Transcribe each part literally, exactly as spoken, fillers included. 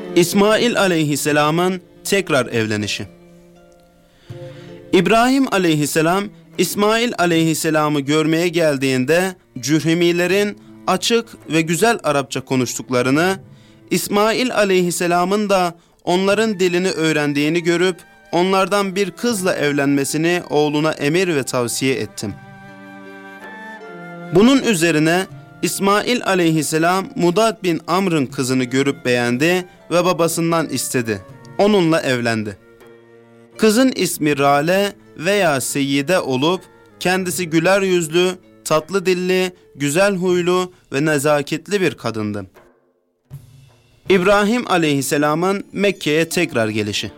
İsmail aleyhisselamın tekrar evlenişi. İbrahim aleyhisselam İsmail aleyhisselamı görmeye geldiğinde Cürhemilerin açık ve güzel Arapça konuştuklarını, İsmail aleyhisselamın da onların dilini öğrendiğini görüp onlardan bir kızla evlenmesini oğluna emir ve tavsiye ettim. Bunun üzerine İsmail aleyhisselam Mudad bin Amr'ın kızını görüp beğendi ve babasından istedi. Onunla evlendi. Kızın ismi Rale veya Seyyide olup kendisi güler yüzlü, tatlı dilli, güzel huylu ve nezaketli bir kadındı. İbrahim aleyhisselamın Mekke'ye tekrar gelişi.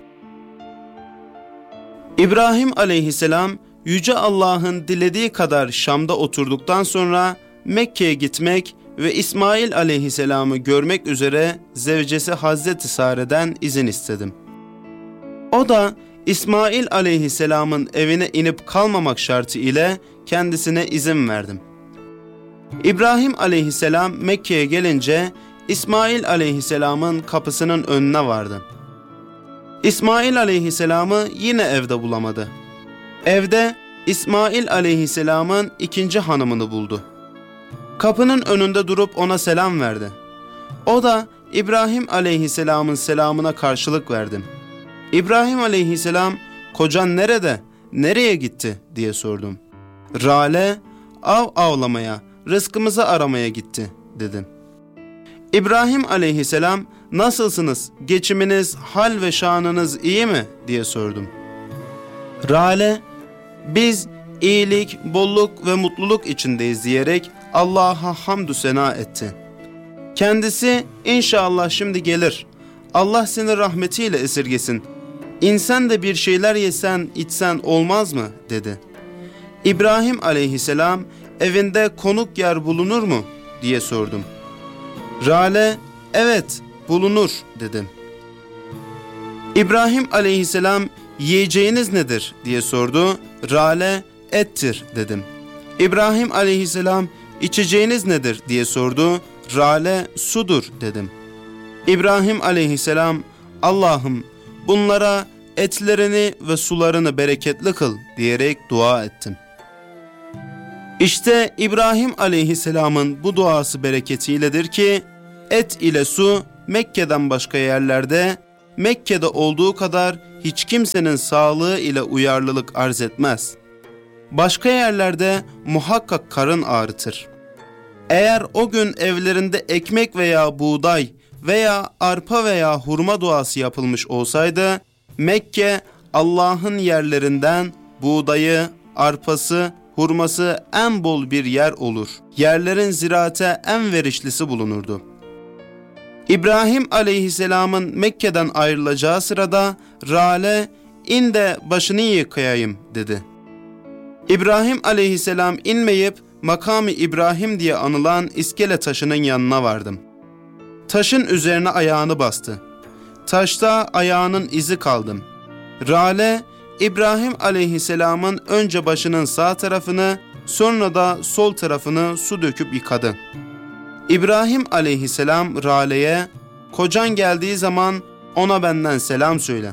İbrahim aleyhisselam Yüce Allah'ın dilediği kadar Şam'da oturduktan sonra Mekke'ye gitmek ve İsmail aleyhisselamı görmek üzere zevcesi Hazreti Sare'den izin istedim. O da İsmail aleyhisselamın evine inip kalmamak şartı ile kendisine izin verdim. İbrahim aleyhisselam Mekke'ye gelince İsmail aleyhisselamın kapısının önüne vardı. İsmail aleyhisselamı yine evde bulamadı. Evde İsmail aleyhisselamın ikinci hanımını buldu. Kapının önünde durup ona selam verdi. O da İbrahim aleyhisselamın selamına karşılık verdi. İbrahim aleyhisselam, "Kocan nerede, nereye gitti?" diye sordum. "Rale, av avlamaya, rızkımızı aramaya gitti," dedi. İbrahim aleyhisselam, "Nasılsınız, geçiminiz, hal ve şanınız iyi mi?" diye sordum. Rale, "Biz iyilik, bolluk ve mutluluk içindeyiz," diyerek Allah'a hamdü sena etti. Kendisi, "İnşallah şimdi gelir. Allah seni rahmetiyle esirgesin. İnsan da bir şeyler yesen, içsen olmaz mı?" dedi. İbrahim aleyhisselam, "Evinde konuk yer bulunur mu?" diye sordum. Rale, "Evet, bulunur," dedim. İbrahim aleyhisselam, "Yiyeceğiniz nedir?" diye sordu. Rale, "Ettir," dedim. İbrahim aleyhisselam, "İçeceğiniz nedir?" diye sordu. Rale, "Sudur," dedim. İbrahim aleyhisselam, "Allah'ım bunlara etlerini ve sularını bereketli kıl," diyerek dua ettim. İşte İbrahim aleyhisselamın bu duası bereketiyledir ki et ile su Mekke'den başka yerlerde, Mekke'de olduğu kadar hiç kimsenin sağlığı ile uyarlılık arz etmez. Başka yerlerde muhakkak karın ağrıtır. Eğer o gün evlerinde ekmek veya buğday veya arpa veya hurma duası yapılmış olsaydı, Mekke Allah'ın yerlerinden buğdayı, arpası, hurması en bol bir yer olur. Yerlerin ziraate en verişlisi bulunurdu. İbrahim aleyhisselamın Mekke'den ayrılacağı sırada Rale, "İn de başını yıkayayım," dedi. İbrahim aleyhisselam inmeyip Makam-ı İbrahim diye anılan iskele taşının yanına vardım. Taşın üzerine ayağını bastı. Taşta ayağının izi kaldım. Rale, İbrahim aleyhisselamın önce başının sağ tarafını, sonra da sol tarafını su döküp yıkadı. İbrahim aleyhisselam Rale'ye, "Kocan geldiği zaman ona benden selam söyle.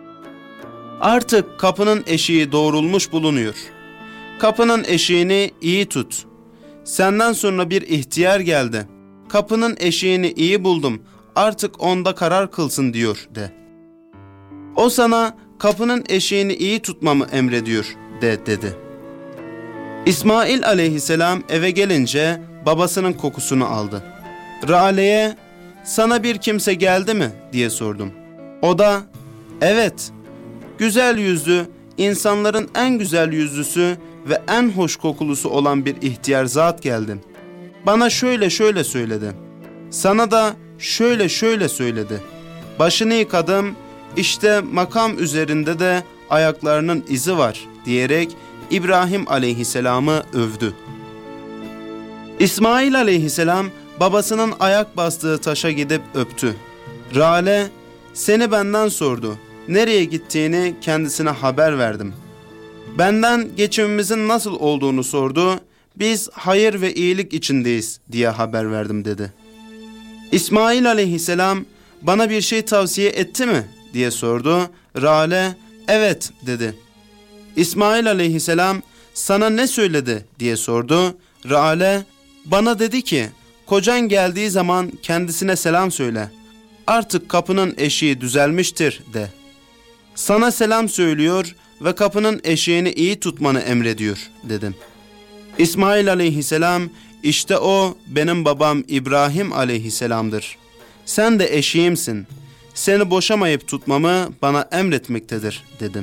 Artık kapının eşiği doğrulmuş bulunuyor. Kapının eşiğini iyi tut. Senden sonra bir ihtiyar geldi. Kapının eşiğini iyi buldum. Artık onda karar kılsın," diyor de. O sana kapının eşiğini iyi tutmamı emrediyor de dedi. İsmail aleyhisselam eve gelince babasının kokusunu aldı. Rale'ye, "Sana bir kimse geldi mi?" diye sordum. O da, "Evet, güzel yüzlü, insanların en güzel yüzlüsü ve en hoş kokulusu olan bir ihtiyar zat geldi. Bana şöyle şöyle söyledi. Sana da şöyle şöyle söyledi. Başını yıkadım, işte makam üzerinde de ayaklarının izi var," diyerek İbrahim aleyhisselamı övdü. İsmail aleyhisselam babasının ayak bastığı taşa gidip öptü. Rale, "Seni benden sordu. Nereye gittiğini kendisine haber verdim. Benden geçimimizin nasıl olduğunu sordu. Biz hayır ve iyilik içindeyiz diye haber verdim," dedi. İsmail aleyhisselam, bana bir şey tavsiye etti mi diye sordu. Rale, evet dedi. İsmail aleyhisselam, sana ne söyledi diye sordu. Rale, bana dedi ki, kocan geldiği zaman kendisine selam söyle. Artık kapının eşiği düzelmiştir de. Sana selam söylüyor ve kapının eşiğini iyi tutmanı emrediyor dedim. İsmail aleyhisselam, işte o benim babam İbrahim aleyhisselamdır. Sen de eşiğimsin. Seni boşamayıp tutmamı bana emretmektedir dedim.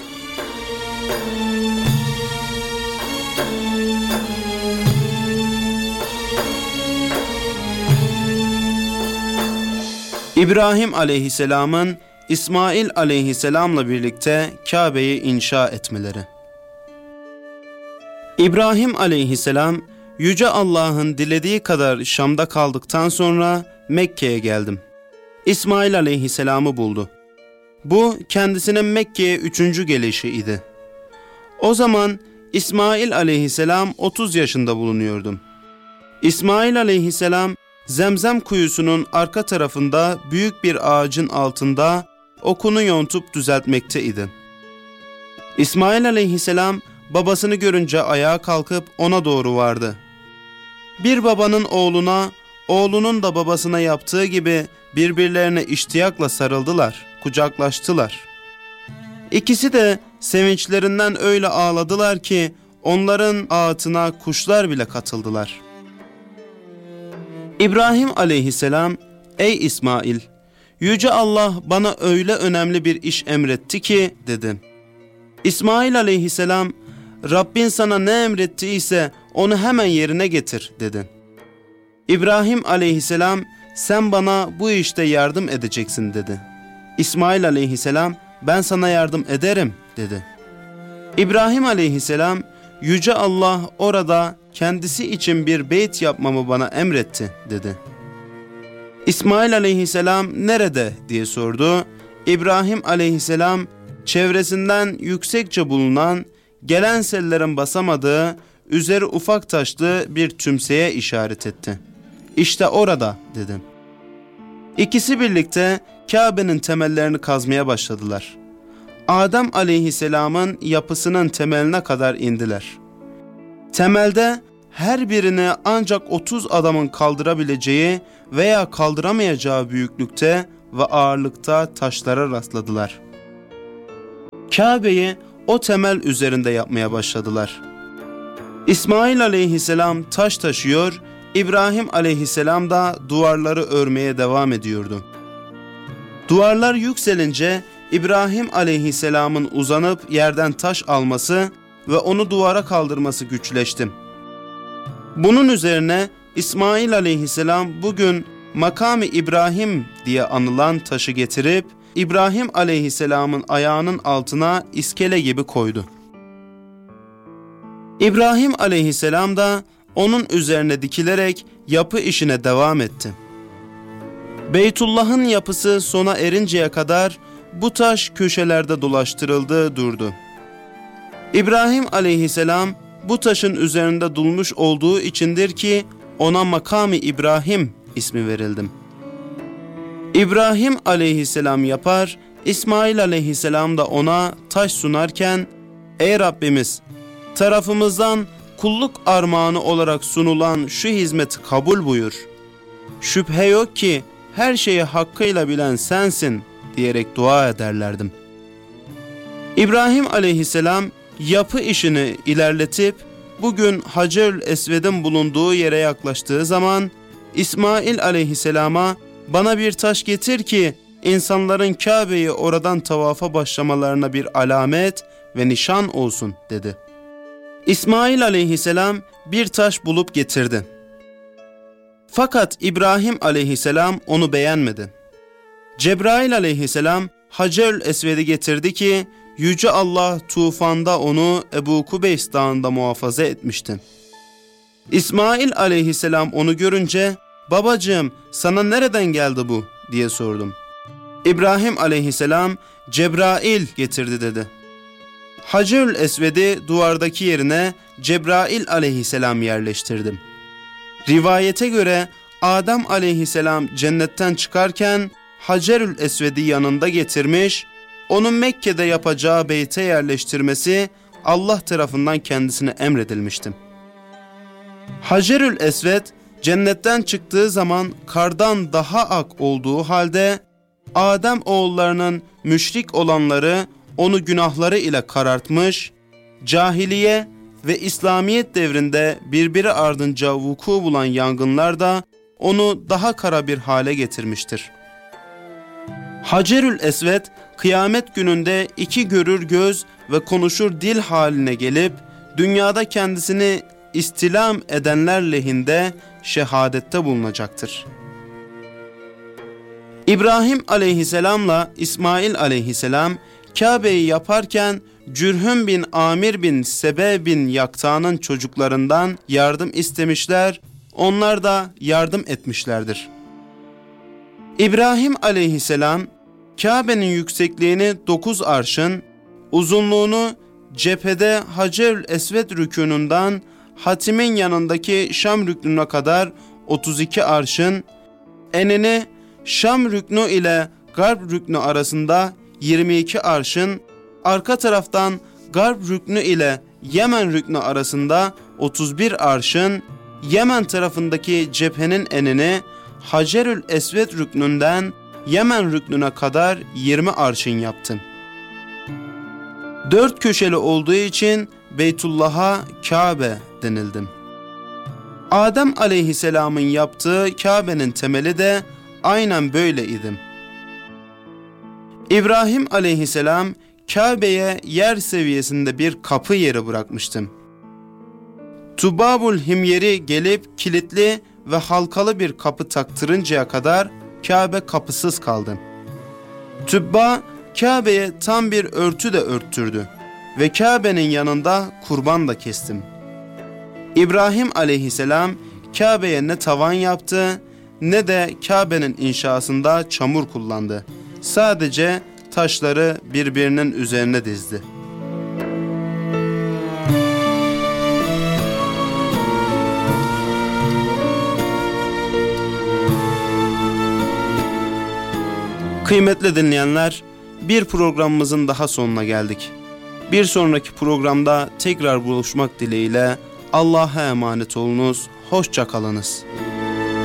İbrahim aleyhisselamın İsmail aleyhisselamla birlikte Kabe'yi inşa etmeleri. İbrahim aleyhisselam, Yüce Allah'ın dilediği kadar Şam'da kaldıktan sonra Mekke'ye geldim. İsmail aleyhisselamı buldu. Bu kendisinin Mekke'ye üçüncü gelişi idi. O zaman İsmail aleyhisselam otuz yaşında bulunuyordum. İsmail aleyhisselam Zemzem kuyusunun arka tarafında büyük bir ağacın altında okunu yontup düzeltmekteydi. İsmail aleyhisselam babasını görünce ayağa kalkıp ona doğru vardı. Bir babanın oğluna, oğlunun da babasına yaptığı gibi birbirlerine iştiyakla sarıldılar, kucaklaştılar. İkisi de sevinçlerinden öyle ağladılar ki onların ağıtına kuşlar bile katıldılar. İbrahim aleyhisselam, ey İsmail, Yüce Allah bana öyle önemli bir iş emretti ki dedi. İsmail aleyhisselam, Rabbin sana ne emrettiyse onu hemen yerine getir dedi. İbrahim aleyhisselam, sen bana bu işte yardım edeceksin dedi. İsmail aleyhisselam, ben sana yardım ederim dedi. İbrahim aleyhisselam, Yüce Allah orada kendisi için bir beyt yapmamı bana emretti dedi. İsmail aleyhisselam nerede diye sordu. İbrahim aleyhisselam çevresinden yüksekçe bulunan, gelen sellerin basamadığı, üzeri ufak taşlı bir tümseye işaret etti. İşte orada dedim. İkisi birlikte Kabe'nin temellerini kazmaya başladılar. Adem aleyhisselamın yapısının temeline kadar indiler. Temelde her birini ancak otuz adamın kaldırabileceği veya kaldıramayacağı büyüklükte ve ağırlıkta taşlara rastladılar. Kabe'yi o temel üzerinde yapmaya başladılar. İsmail aleyhisselam taş taşıyor, İbrahim aleyhisselam da duvarları örmeye devam ediyordu. Duvarlar yükselince İbrahim aleyhisselamın uzanıp yerden taş alması ve onu duvara kaldırması güçleşti. Bunun üzerine İsmail aleyhisselam bugün Makam-ı İbrahim diye anılan taşı getirip İbrahim aleyhisselamın ayağının altına iskele gibi koydu. İbrahim aleyhisselam da onun üzerine dikilerek yapı işine devam etti. Beytullah'ın yapısı sona erinceye kadar bu taş köşelerde dolaştırıldı durdu. İbrahim aleyhisselam bu taşın üzerinde durmuş olduğu içindir ki ona Makam-ı İbrahim ismi verildi. İbrahim aleyhisselam yapar, İsmail aleyhisselam da ona taş sunarken, ey Rabbimiz, tarafımızdan kulluk armağanı olarak sunulan şu hizmeti kabul buyur. Şüphe yok ki her şeyi hakkıyla bilen sensin diyerek dua ederlerdim. İbrahim aleyhisselam yapı işini ilerletip bugün Hacer-ül Esved'in bulunduğu yere yaklaştığı zaman İsmail aleyhisselama bana bir taş getir ki insanların Kabe'yi oradan tavafa başlamalarına bir alamet ve nişan olsun dedi. İsmail aleyhisselam bir taş bulup getirdi. Fakat İbrahim aleyhisselam onu beğenmedi. Cebrail aleyhisselam Hacer-ül Esved'i getirdi ki Yüce Allah tufanda onu Ebu Kubeys dağında muhafaza etmişti. İsmail aleyhisselam onu görünce babacığım sana nereden geldi bu diye sordum. İbrahim aleyhisselam Cebrail getirdi dedi. Hacer-ül Esved'i duvardaki yerine Cebrail aleyhisselam yerleştirdim. Rivayete göre Adem aleyhisselam cennetten çıkarken Hacerül Esved'i yanında getirmiş, onu Mekke'de yapacağı beyte yerleştirmesi Allah tarafından kendisine emredilmişti. Hacerül Esved cennetten çıktığı zaman kardan daha ak olduğu halde Adem oğullarının müşrik olanları onu günahları ile karartmış, cahiliye ve İslamiyet devrinde birbiri ardınca vuku bulan yangınlar da onu daha kara bir hale getirmiştir. Hacerül Esved kıyamet gününde iki görür göz ve konuşur dil haline gelip dünyada kendisini istilam edenler lehinde şehadette bulunacaktır. İbrahim aleyhisselamla İsmail aleyhisselam Kabe'yi yaparken Cürhüm bin Amir bin Sebe bin Yakta'nın çocuklarından yardım istemişler, onlar da yardım etmişlerdir. İbrahim aleyhisselam Kabe'nin yüksekliğini dokuz arşın, uzunluğunu cephede Hacerül Esved rükûnundan hatimin yanındaki Şam rüknüne kadar otuz iki arşın, enini Şam rüknü ile Garp rüknü arasında yirmi iki arşın, arka taraftan Garp rüknü ile Yemen rüknü arasında otuz bir arşın, Yemen tarafındaki cephenin enini Hacerül Esved rüknünden Yemen rüknüne kadar yirmi arşın yaptı. Dört köşeli olduğu için Beytullah'a Kabe denildi. Adem aleyhisselamın yaptığı Kabe'nin temeli de aynen böyle idi. İbrahim aleyhisselam Kabe'ye yer seviyesinde bir kapı yeri bırakmıştı. Tubabul Himyeri gelip kilitli ve halkalı bir kapı taktırıncaya kadar Kabe kapısız kaldı. Tübba Kabe'ye tam bir örtü de örttürdü ve Kabe'nin yanında kurban da kestim. İbrahim aleyhisselam Kabe'ye ne tavan yaptı ne de Kabe'nin inşasında çamur kullandı. Sadece taşları birbirinin üzerine dizdi. Kıymetli dinleyenler, bir programımızın daha sonuna geldik. Bir sonraki programda tekrar buluşmak dileğiyle Allah'a emanet olunuz, hoşça kalınız.